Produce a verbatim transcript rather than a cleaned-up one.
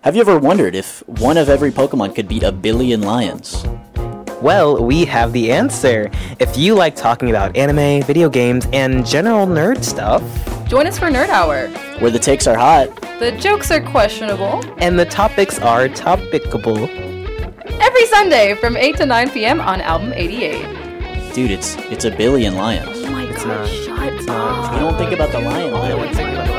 Have you ever wondered if one of every Pokemon could beat a billion lions? Well, we have the answer. If you like talking about anime, video games, and general nerd stuff, join us for Nerd Hour, where the takes are hot, the jokes are questionable, and the topics are topicable. Every Sunday from eight to nine p.m. on Album eighty-eight. Dude, it's it's a billion lions. Oh my It's god, not. shut It's up. not. You don't think about the lion. I don't think about the